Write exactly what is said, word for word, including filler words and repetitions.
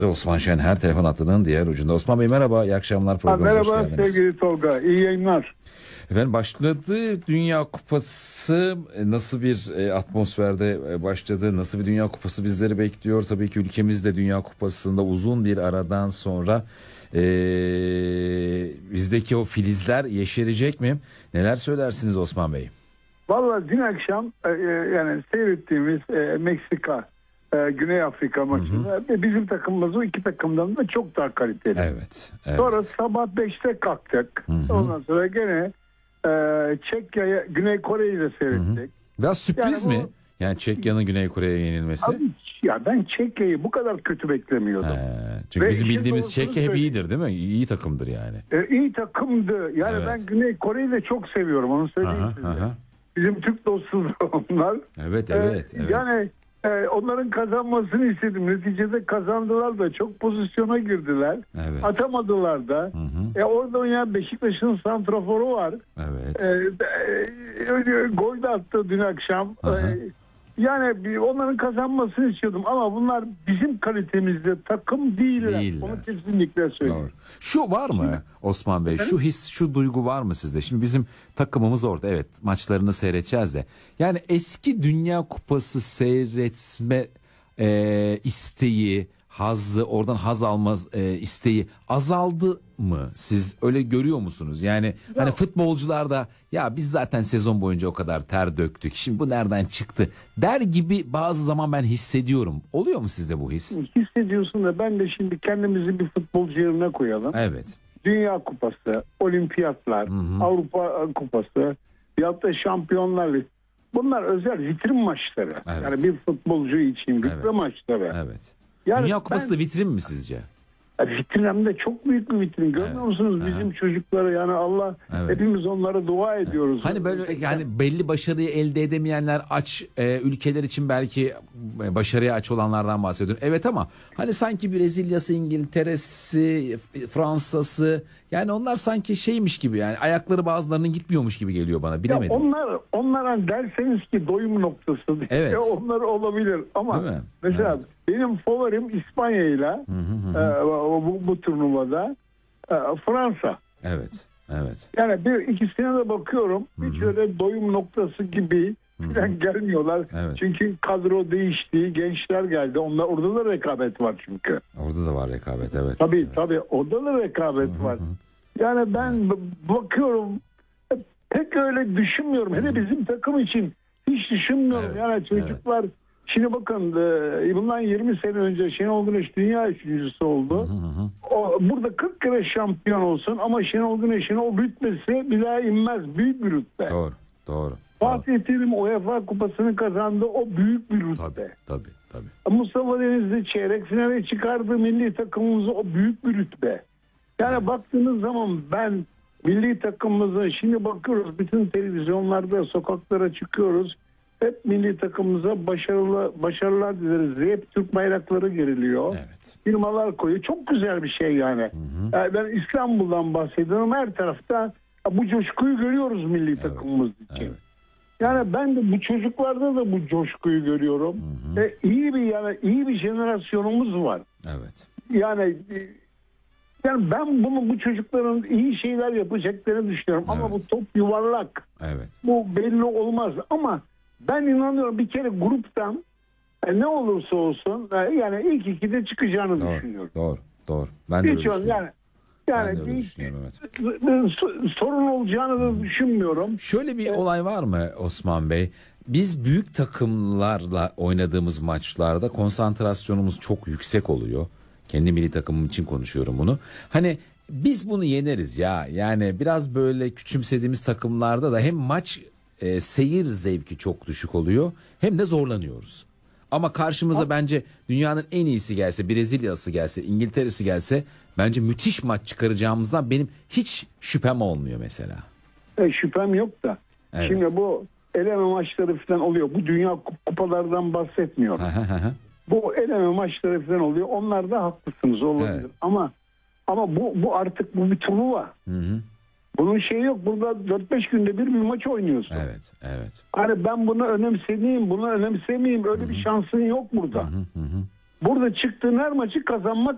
Osman Şenher telefon hattının diğer ucunda. Osman Bey merhaba, iyi akşamlar, programımıza hoş Merhaba geldiniz. sevgili Tolga, iyi yayınlar. Efendim, başladı Dünya Kupası, nasıl bir atmosferde başladı, nasıl bir Dünya Kupası bizleri bekliyor? Tabii ki ülkemiz de Dünya Kupası'nda uzun bir aradan sonra e, bizdeki o filizler yeşerecek mi? Neler söylersiniz Osman Bey? Vallahi dün akşam e, yani seyrettiğimiz e, Meksika, e, Güney Afrika maçında ve bizim takımımız o iki takımdan da çok daha kaliteli. Evet. evet. Sonra sabah beşte kalktık. Hı hı. Ondan sonra gene e, Çekya'ya, Güney Kore'yi de seyrettik. Hı hı. Biraz sürpriz yani mi? Bu, yani Çekya'nın Güney Kore'ye yenilmesi. Abi, ya ben Çekya'yı bu kadar kötü beklemiyordum. He, çünkü ve bizim bildiğimiz Çekya hep iyidir değil mi? İyi takımdır yani. E, iyi takımdı. Yani evet. Ben Güney Kore'yi de çok seviyorum, onu söyleyeyim aha, size. Aha. Bizim Türk dostuz onlar. Evet evet. Ee, evet. Yani e, onların kazanmasını istedim. Neticede kazandılar da çok pozisyona girdiler. Evet. Atamadılar da. Hı hı. E, orada oynayan Beşiktaş'ın santraforu var. Evet. E, e, gol de attı dün akşam. E, yani bir, onların kazanmasını istiyordum ama bunlar bizim kalitemizde takım değiller. değiller. Onu kesinlikle söylüyorum. Doğru. Şu var mı Osman Bey? Şu his, şu duygu var mı sizde? Şimdi bizim takımımız orada. Evet, maçlarını seyredeceğiz de. Yani eski Dünya Kupası seyretme e, isteği, hazzı, oradan haz alma e, isteği azaldı mı? Siz öyle görüyor musunuz? Yani ya, hani futbolcular da ya biz zaten sezon boyunca o kadar ter döktük, şimdi bu nereden çıktı der gibi bazı zaman ben hissediyorum. Oluyor mu sizde bu his? Hissediyorsun da ben de şimdi kendimizi bir futbolcu yerine koyalım. Evet. Dünya Kupası, Olimpiyatlar, hı hı. Avrupa Kupası, ya da Şampiyonlar Ligi. Bunlar özel vitrin maçları. Evet. Yani bir futbolcu için vitrin evet. maçları. Evet. Yani Dünya Kupası ben, da vitrin mi sizce? Vitrin hem de çok büyük bir vitrin. Görmüyor evet. musunuz evet. bizim çocukları? Yani Allah evet. hepimiz onlara dua ediyoruz. Evet. Hani böyle yani belli başarıyı elde edemeyenler, aç e, ülkeler için belki başarıya aç olanlardan bahsediyorum. Evet ama hani sanki Brezilya'sı, İngiltere'si, Fransa'sı, yani onlar sanki şeymiş gibi, yani ayakları bazılarının gitmiyormuş gibi geliyor bana, bilemedim. Ya onlar onlara derseniz ki doyum noktası diye evet. onlar olabilir ama mesela evet. benim favorim İspanya'yla e, bu, bu turnuvada e, Fransa. Evet. Evet. Yani bir ikisine de bakıyorum. Hiç Hı-hı. öyle doyum noktası gibi falan gelmiyorlar. Evet. Çünkü kadro değişti, gençler geldi. Onlar orada da rekabet var çünkü. Orada da var rekabet, evet. Tabii evet. tabii orada da rekabet Hı-hı. var. Yani ben evet. bakıyorum, pek öyle düşünmüyorum. Hele bizim takım için hiç düşünmüyorum. Evet. Yani çocuklar evet. şimdi bakın bundan yirmi sene önce Şenol Güneş dünya üçüncüsü oldu. Hı hı. O, burada kırk kere şampiyon olsun ama Şenol Güneş'in o rütbesi bir daha inmez. Büyük bir rütbe. Doğru, doğru. Fatih Terim UEFA kupasını kazandı. O büyük bir rütbe. Tabii, tabii, tabii. Mustafa Denizli çeyrek finale çıkardı milli takımımızı, o büyük bir rütbe. Yani evet. baktığınız zaman ben milli takımımızın, şimdi bakıyoruz bütün televizyonlarda, sokaklara çıkıyoruz. Hep milli takımımıza başarılı başarılar dileriz. Hep Türk bayrakları geriliyor. Evet. Firmalar koyuyor. Çok güzel bir şey yani. Hı hı. Yani ben İstanbul'dan bahsediyorum. Her tarafta bu coşkuyu görüyoruz milli evet. takımımız için. Evet. Yani ben de bu çocuklarda da bu coşkuyu görüyorum. Hı hı. E, iyi bir yani iyi bir jenerasyonumuz var. Evet. Yani yani ben bunu bu çocukların iyi şeyler yapacaklarını düşünüyorum. Evet. Ama bu top yuvarlak. Evet. Bu belli olmaz ama ben inanıyorum bir kere gruptan e, ne olursa olsun e, yani ilk ikide çıkacağını doğru, düşünüyorum. Doğru, doğru. Ben de öyle düşünüyorum. Yani, yani ben de öyle düşünüyorum, evet. Sorun olacağını da hmm. düşünmüyorum. Şöyle bir evet. olay var mı Osman Bey? Biz büyük takımlarla oynadığımız maçlarda konsantrasyonumuz çok yüksek oluyor. Kendi milli takımım için konuşuyorum bunu. Hani biz bunu yeneriz ya. Yani biraz böyle küçümsediğimiz takımlarda da hem maç e, seyir zevki çok düşük oluyor hem de zorlanıyoruz. Ama karşımıza ha. bence dünyanın en iyisi gelse, Brezilya'sı gelse, İngiltere'si gelse bence müthiş maç çıkaracağımızdan benim hiç şüphem olmuyor mesela. E, şüphem yok da. Evet. Şimdi bu eleme maçları falan oluyor. Bu dünya kupalardan bahsetmiyorum. Bu eleme maçları falan oluyor. Onlar da haklısınız, olabilir. Evet. Ama ama bu bu artık bu bir turnuva. Hı hı. Bunun şeyi yok. Burada dört beş günde bir bir maç oynuyorsun. Evet, evet. Hani ben bunu önemsemeyeyim, bunu önemsemeyeyim. Öyle hı hı. bir şansın yok burada. Hı hı hı. Burada çıktığın her maçı kazanmak